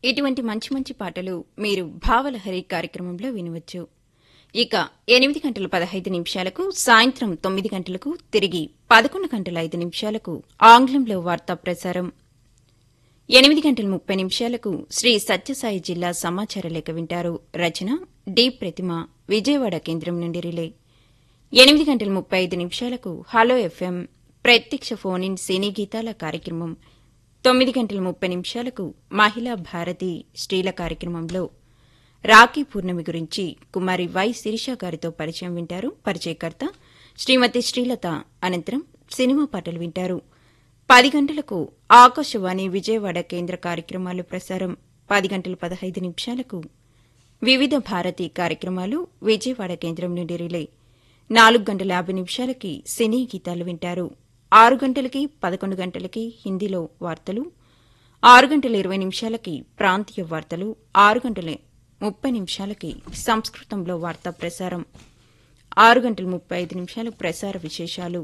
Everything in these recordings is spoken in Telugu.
ఇటువంటి మంచి మంచి పాటలు మీరు భావలహరి కార్యక్రమంలో వినవచ్చు. ఇక 8 గంటల 15 నిమిషాలకు, సాయంత్రం 9 గంటలకు, తిరిగి 11 గంటల 5 నిమిషాలకు ఆంగ్లంలో వార్తా ప్రసారం. 8 గంటల 30 నిమిషాలకు శ్రీ సత్యసాయి జిల్లా సమాచార లేఖ వింటారు. రచన డి ప్రతిమ, విజయవాడ కేంద్రం నుండి రిలే. 8 గంటల 35 నిమిషాలకు హలో ఎఫ్ఎం ప్రత్యక్ష ఫోన్ ఇన్ సినీ గీతాల కార్యక్రమం. 9 గంటల 30 నిమిషాలకు మహిళా భారతి స్త్రీల కార్యక్రమంలో రాఖీ పూర్ణమి గురించి కుమారి వై శిరీష గారితో పరిచయం వింటారు. పరిచయకర్త శ్రీమతి శ్రీలత. అనంతరం సినిమా పాటలు వింటారు. 10 గంటలకు ఆకాశవాణి విజయవాడ కేంద్ర కార్యక్రమాలు ప్రసారం. 10 గంటల 15 నిమిషాలకు వివిధ భారతి కార్యక్రమాలు విజయవాడ కేంద్రం నుండి రిలే. 4 గంటల 50 నిమిషాలకి సినీ గీతాలు వింటారు. 6 గంటలకి 11 గంటలకి హిందీలో వార్తలు, 6 గంటల 20 నిమిషాలకి ప్రాంతీయ వార్తలు, 6 గంటల 30 నిమిషాలకి సంస్కృతంలో వార్తా ప్రసారం, 6 గంటల 35 నిమిషాలకు ప్రసార విశేషాలు,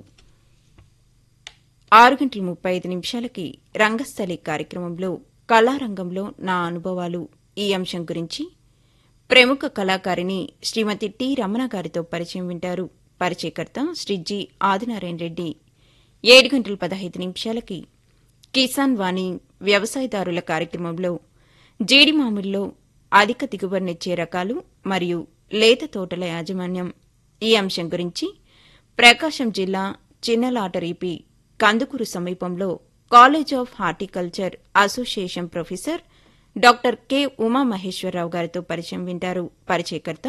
6 గంటల 35 నిమిషాలకి రంగస్థలి కార్యక్రమంలో కళారంగంలో నా అనుభవాలు ఈ అంశం గురించి ప్రముఖ కళాకారిణి శ్రీమతి టి రమణ గారితో పరిచయం వింటారు. పరిచయకర్త శ్రీ జి ఆదినారాయణ రెడ్డి. 7 గంటల 15 నిమిషాలకి కిసాన్ వాణి వ్యవసాయదారుల కార్యక్రమంలో జీడి మామిడిలో అధిక దిగుబడినిచ్చే రకాలు మరియు లేత తోటల యాజమాన్యం ఈ అంశం గురించి ప్రకాశం జిల్లా చిన్నలాటరీపి కందుకూరు సమీపంలో college of horticulture association professor doctor K Umamaheswararao గారితో పరిచయం వింటారు. పరిచయకర్త